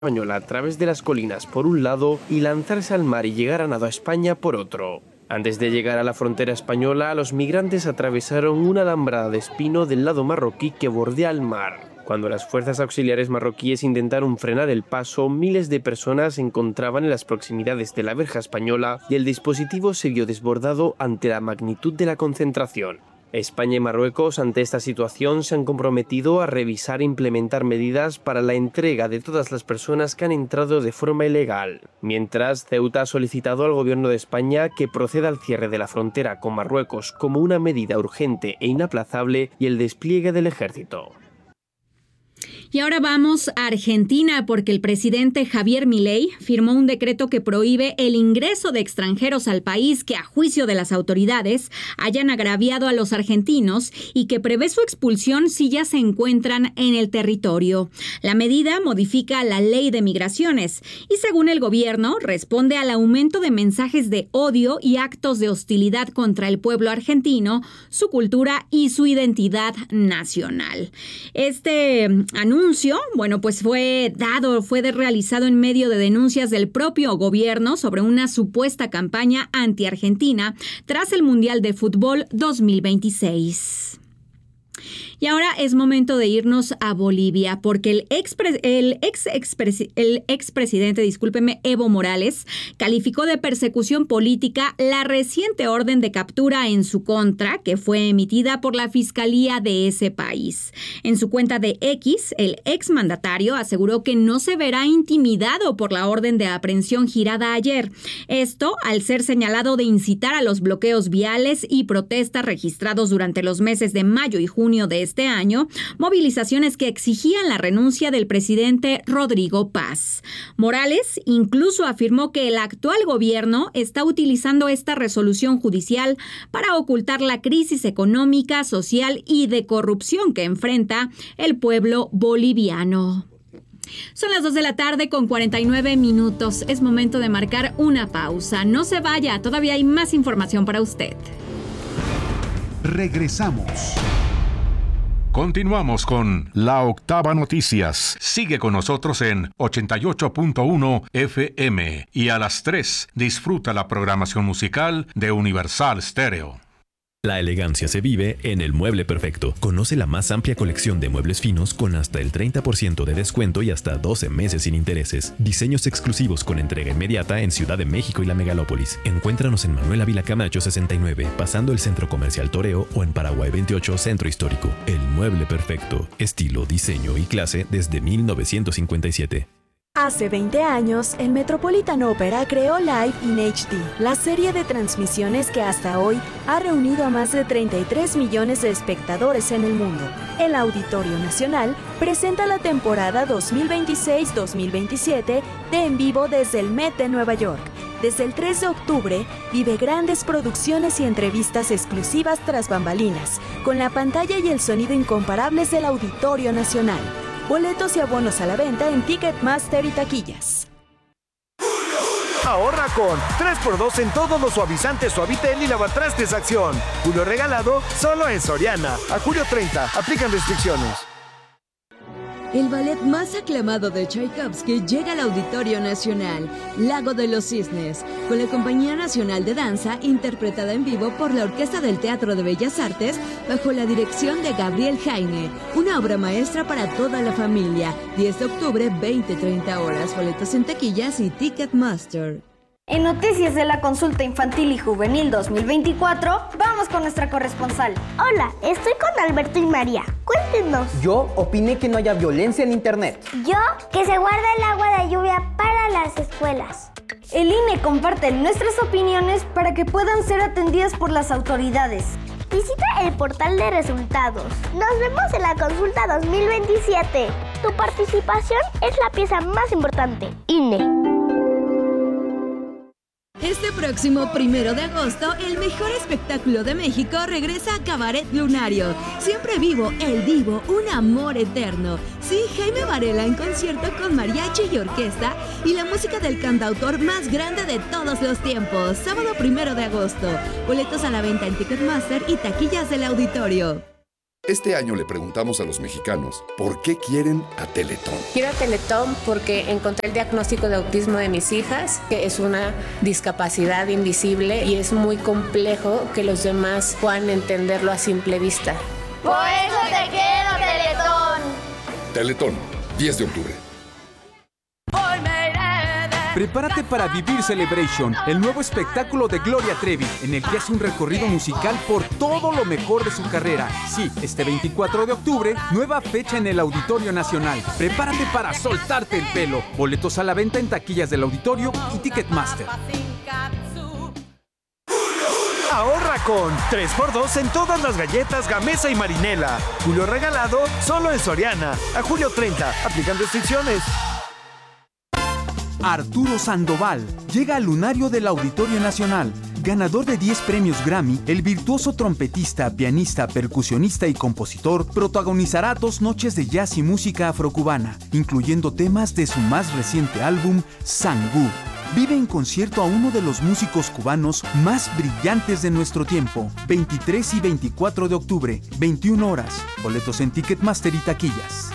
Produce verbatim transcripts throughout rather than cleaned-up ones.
española a través de las colinas por un lado y lanzarse al mar y llegar a nado a España por otro. Antes de llegar a la frontera española, los migrantes atravesaron una alambrada de espino del lado marroquí que bordea el mar. Cuando las fuerzas auxiliares marroquíes intentaron frenar el paso, miles de personas se encontraban en las proximidades de la verja española y el dispositivo se vio desbordado ante la magnitud de la concentración. España y Marruecos, ante esta situación, se han comprometido a revisar e implementar medidas para la entrega de todas las personas que han entrado de forma ilegal. Mientras, Ceuta ha solicitado al gobierno de España que proceda al cierre de la frontera con Marruecos como una medida urgente e inaplazable y el despliegue del ejército. Y ahora vamos a Argentina porque el presidente Javier Milei firmó un decreto que prohíbe el ingreso de extranjeros al país que, a juicio de las autoridades, hayan agraviado a los argentinos y que prevé su expulsión si ya se encuentran en el territorio. La medida modifica la ley de migraciones y, según el gobierno, responde al aumento de mensajes de odio y actos de hostilidad contra el pueblo argentino, su cultura y su identidad nacional. Este anuncio Bueno, pues fue dado, fue de, realizado en medio de denuncias del propio gobierno sobre una supuesta campaña anti-argentina tras el Mundial de Fútbol dos mil veintiséis. Y ahora es momento de irnos a Bolivia, porque el ex el ex expresi, el expresidente, discúlpeme, Evo Morales, calificó de persecución política la reciente orden de captura en su contra que fue emitida por la Fiscalía de ese país. En su cuenta de X, el exmandatario aseguró que no se verá intimidado por la orden de aprehensión girada ayer. Esto al ser señalado de incitar a los bloqueos viales y protestas registrados durante los meses de mayo y junio de este año, movilizaciones que exigían la renuncia del presidente Rodrigo Paz. Morales incluso afirmó que el actual gobierno está utilizando esta resolución judicial para ocultar la crisis económica, social y de corrupción que enfrenta el pueblo boliviano. Son las dos de la tarde con cuarenta y nueve minutos. Es momento de marcar una pausa. No se vaya, todavía hay más información para usted. Regresamos. Continuamos con La Octava Noticias. Sigue con nosotros en ochenta y ocho punto uno F M y a las tres disfruta la programación musical de Universal Stereo. La elegancia se vive en El Mueble Perfecto. Conoce la más amplia colección de muebles finos con hasta el treinta por ciento de descuento y hasta doce meses sin intereses. Diseños exclusivos con entrega inmediata en Ciudad de México y la Megalópolis. Encuéntranos en Manuel Ávila Camacho sesenta y nueve, pasando el Centro Comercial Toreo, o en Paraguay veintiocho, Centro Histórico. El Mueble Perfecto. Estilo, diseño y clase desde mil novecientos cincuenta y siete. Hace veinte años, el Metropolitan Opera creó Live in H D, la serie de transmisiones que hasta hoy ha reunido a más de treinta y tres millones de espectadores en el mundo. El Auditorio Nacional presenta la temporada dos mil veintiséis dos mil veintisiete de En Vivo desde el Met de Nueva York. Desde el tres de octubre, vive grandes producciones y entrevistas exclusivas tras bambalinas, con la pantalla y el sonido incomparables del Auditorio Nacional. Boletos y abonos a la venta en Ticketmaster y taquillas. Ahorra con tres por dos en todos los suavizantes Suavitel y lavatrastes Acción. Julio regalado solo en Soriana. A julio treinta, aplican restricciones. El ballet más aclamado de Tchaikovsky llega al Auditorio Nacional, Lago de los Cisnes, con la Compañía Nacional de Danza, interpretada en vivo por la Orquesta del Teatro de Bellas Artes, bajo la dirección de Gabriel Heine. Una obra maestra para toda la familia. diez de octubre, veinte a treinta horas. Boletos en taquillas y Ticketmaster. En Noticias de la Consulta Infantil y Juvenil dos mil veinticuatro, vamos con nuestra corresponsal. Hola, estoy con Alberto y María. Cuéntenos. Yo opiné que no haya violencia en Internet. Yo, que se guarda el agua de lluvia para las escuelas. El I N E comparte nuestras opiniones para que puedan ser atendidas por las autoridades. Visita el portal de resultados. Nos vemos en la consulta dos mil veintisiete. Tu participación es la pieza más importante. I N E. Este próximo primero de agosto, el mejor espectáculo de México regresa a Cabaret Lunario. Siempre vivo, el divo, un amor eterno. Sí, Jaime Varela en concierto con mariachi y orquesta y la música del cantautor más grande de todos los tiempos. Sábado primero de agosto. Boletos a la venta en Ticketmaster y taquillas del auditorio. Este año le preguntamos a los mexicanos por qué quieren a Teletón. Quiero a Teletón porque encontré el diagnóstico de autismo de mis hijas, que es una discapacidad invisible y es muy complejo que los demás puedan entenderlo a simple vista. Por eso te quiero, Teletón. Teletón, diez de octubre. Prepárate para vivir Celebration, el nuevo espectáculo de Gloria Trevi, en el que hace un recorrido musical por todo lo mejor de su carrera. Sí, este veinticuatro de octubre, nueva fecha en el Auditorio Nacional. Prepárate para soltarte el pelo. Boletos a la venta en taquillas del Auditorio y Ticketmaster. Ahorra con tres por dos en todas las galletas Gamesa y Marinela. Julio regalado solo en Soriana. A julio treinta. Aplican restricciones. Arturo Sandoval llega al lunario del Auditorio Nacional. Ganador de diez premios Grammy, el virtuoso trompetista, pianista, percusionista y compositor protagonizará dos noches de jazz y música afrocubana, incluyendo temas de su más reciente álbum, Sangú. Vive en concierto a uno de los músicos cubanos más brillantes de nuestro tiempo. veintitrés y veinticuatro de octubre, veintiuna horas. Boletos en Ticketmaster y taquillas.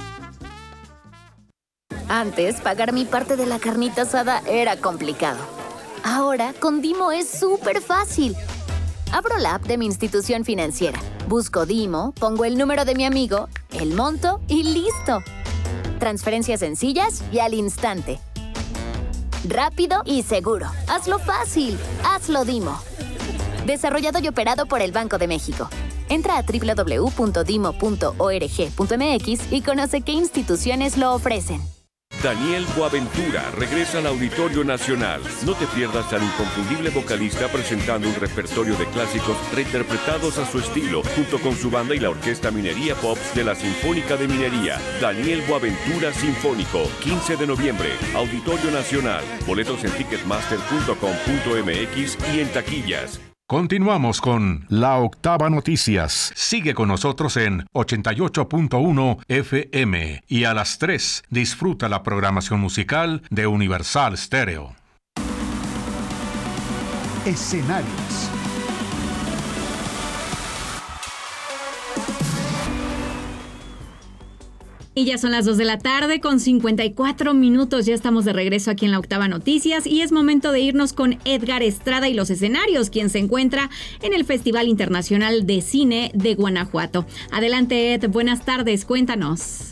Antes, pagar mi parte de la carnita asada era complicado. Ahora, con Dimo es súper fácil. Abro la app de mi institución financiera, busco Dimo, pongo el número de mi amigo, el monto y listo. Transferencias sencillas y al instante. Rápido y seguro. Hazlo fácil. Hazlo Dimo. Desarrollado y operado por el Banco de México. Entra a doble u doble u doble u punto dimo punto org punto m x y conoce qué instituciones lo ofrecen. Daniel Boaventura regresa al Auditorio Nacional. No te pierdas al inconfundible vocalista presentando un repertorio de clásicos reinterpretados a su estilo, junto con su banda y la Orquesta Minería Pops de la Sinfónica de Minería. Daniel Boaventura Sinfónico, quince de noviembre, Auditorio Nacional. Boletos en ticketmaster punto com punto m x y en taquillas. Continuamos con La Octava Noticias. Sigue con nosotros en ochenta y ocho punto uno F M y a las tres disfruta la programación musical de Universal Stereo. Escenarios. Y ya son las dos de la tarde con cincuenta y cuatro minutos. Ya estamos de regreso aquí en La Octava Noticias y es momento de irnos con Edgar Estrada y los escenarios, quien se encuentra en el Festival Internacional de Cine de Guanajuato. Adelante, Ed. Buenas tardes. Cuéntanos.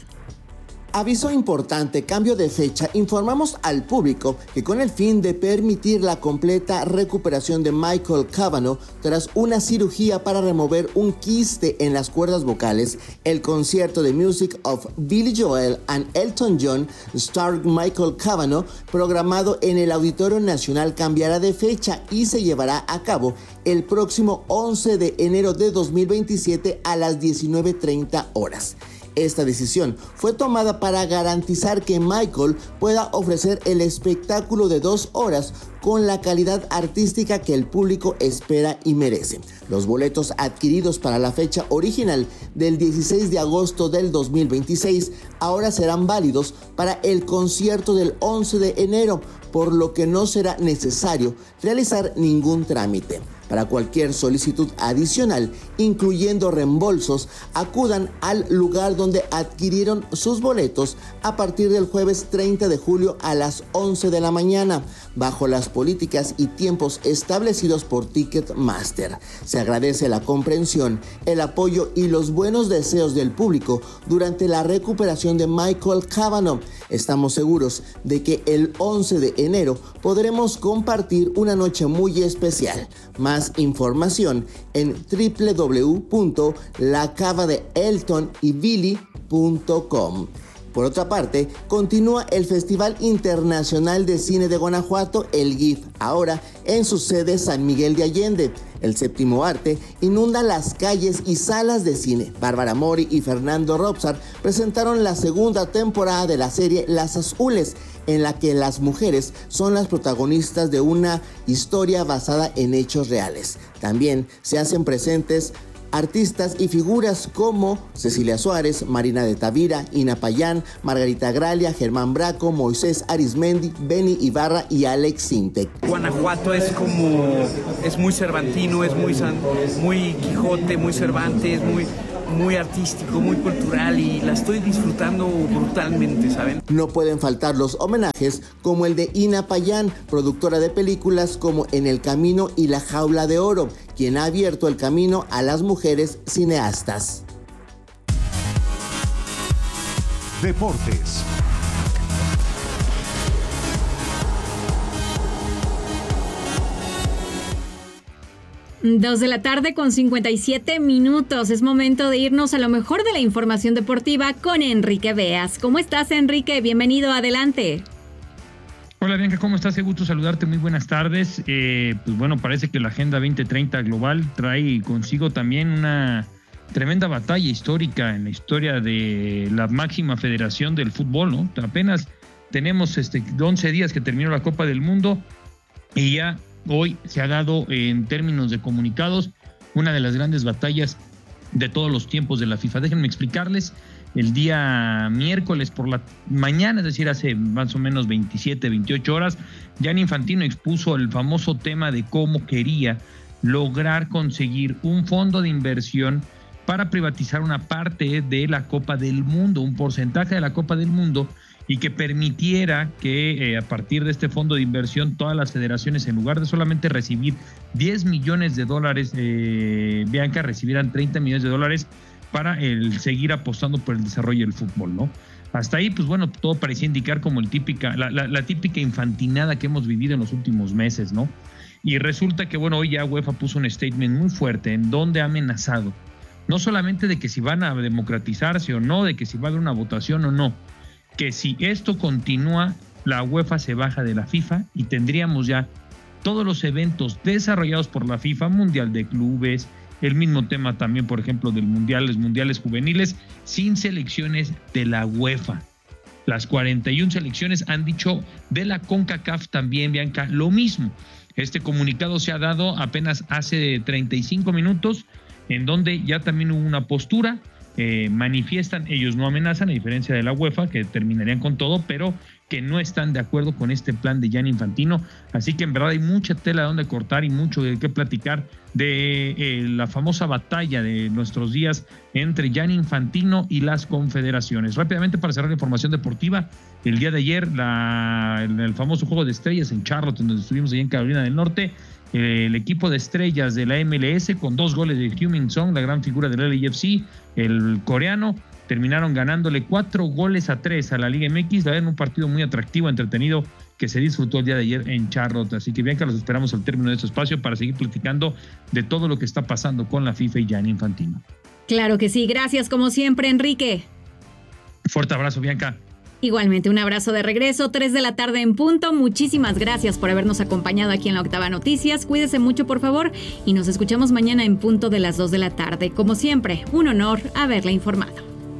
Aviso importante, cambio de fecha. Informamos al público que con el fin de permitir la completa recuperación de Michael Cavanaugh tras una cirugía para remover un quiste en las cuerdas vocales, el concierto de Music of Billy Joel and Elton John starring Michael Cavanaugh, programado en el Auditorio Nacional, cambiará de fecha y se llevará a cabo el próximo once de enero de dos mil veintisiete a las diecinueve treinta horas. Esta decisión fue tomada para garantizar que Michael pueda ofrecer el espectáculo de dos horas con la calidad artística que el público espera y merece. Los boletos adquiridos para la fecha original del dieciséis de agosto del dos mil veintiséis ahora serán válidos para el concierto del once de enero, por lo que no será necesario realizar ningún trámite. Para cualquier solicitud adicional, incluyendo reembolsos, acudan al lugar donde adquirieron sus boletos a partir del jueves treinta de julio a las once de la mañana, bajo las políticas y tiempos establecidos por Ticketmaster. Se agradece la comprensión, el apoyo y los buenos deseos del público durante la recuperación de Michael Cavanaugh. Estamos seguros de que el once de enero podremos compartir una noche muy especial. Más información en doble u doble u doble u punto la cava de elton y billy punto com. Por otra parte, continúa el Festival Internacional de Cine de Guanajuato, el G I F, ahora en su sede San Miguel de Allende. El séptimo arte inunda las calles y salas de cine. Bárbara Mori y Fernando Robsar presentaron la segunda temporada de la serie Las Azules, en la que las mujeres son las protagonistas de una historia basada en hechos reales. También se hacen presentes artistas y figuras como Cecilia Suárez, Marina de Tavira, Ina Payán, Margarita Gralia, Germán Braco, Moisés Arismendi, Benny Ibarra y Alex Sintek. Guanajuato es como, es muy cervantino, es muy, muy Quijote, muy Cervantes, muy, muy artístico, muy cultural y la estoy disfrutando brutalmente, ¿saben? No pueden faltar los homenajes como el de Ina Payán, productora de películas como En el Camino y La Jaula de Oro, quien ha abierto el camino a las mujeres cineastas. Deportes. Dos de la tarde con cincuenta y siete minutos. Es momento de irnos a lo mejor de la información deportiva con Enrique Beas. ¿Cómo estás, Enrique? Bienvenido, adelante. Hola, Bianca, ¿cómo estás? Qué gusto saludarte, muy buenas tardes. Eh, pues bueno, parece que la Agenda veinte treinta global trae consigo también una tremenda batalla histórica en la historia de la máxima federación del fútbol, ¿no? Apenas tenemos este once días que terminó la Copa del Mundo y ya hoy se ha dado en términos de comunicados una de las grandes batallas de todos los tiempos de la FIFA. Déjenme explicarles, el día miércoles por la mañana, es decir, hace más o menos veintisiete, veintiocho horas, Gianni Infantino expuso el famoso tema de cómo quería lograr conseguir un fondo de inversión para privatizar una parte de la Copa del Mundo, un porcentaje de la Copa del Mundo, y que permitiera que eh, a partir de este fondo de inversión todas las federaciones, en lugar de solamente recibir diez millones de dólares, eh, Bianca, recibieran treinta millones de dólares para el seguir apostando por el desarrollo del fútbol, ¿no? Hasta ahí, pues bueno, todo parecía indicar como el típica, la, la, la típica infantinada que hemos vivido en los últimos meses, ¿no? Y resulta que, bueno, hoy ya UEFA puso un statement muy fuerte en donde ha amenazado, no solamente de que si van a democratizarse o no, de que si va a haber una votación o no, que si esto continúa, la UEFA se baja de la FIFA y tendríamos ya todos los eventos desarrollados por la FIFA, Mundial de Clubes, el mismo tema también, por ejemplo, del Mundial, los Mundiales Juveniles, sin selecciones de la UEFA. Las cuarenta y una selecciones han dicho de la CONCACAF también, Bianca, lo mismo. Este comunicado se ha dado apenas hace treinta y cinco minutos, en donde ya también hubo una postura. Eh, manifiestan, ellos no amenazan, a diferencia de la UEFA, que terminarían con todo, pero que no están de acuerdo con este plan de Gianni Infantino. Así que en verdad hay mucha tela donde cortar y mucho de qué platicar de eh, la famosa batalla de nuestros días entre Gianni Infantino y las confederaciones. Rápidamente, para cerrar la información deportiva, el día de ayer la, el, el famoso Juego de Estrellas en Charlotte, donde estuvimos ahí en Carolina del Norte, el equipo de estrellas de la M L S con dos goles de Heung-min Son, la gran figura del L A F C, el coreano, terminaron ganándole cuatro goles a tres a la Liga M X, la verdad, en un partido muy atractivo, entretenido, que se disfrutó el día de ayer en Charlotte. Así que bien que los esperamos al término de este espacio para seguir platicando de todo lo que está pasando con la FIFA y Gianni Infantino. Claro que sí, gracias como siempre, Enrique. Fuerte abrazo, Bianca. Igualmente, un abrazo de regreso, tres de la tarde en punto. Muchísimas gracias por habernos acompañado aquí en la Octava Noticias. Cuídese mucho, por favor, y nos escuchamos mañana en punto de las dos de la tarde. Como siempre, un honor haberla informado.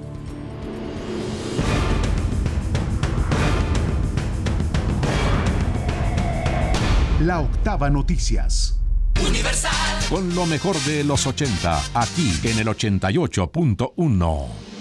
La Octava Noticias. Universal. Con lo mejor de los ochenta, aquí en el ochenta y ocho punto uno.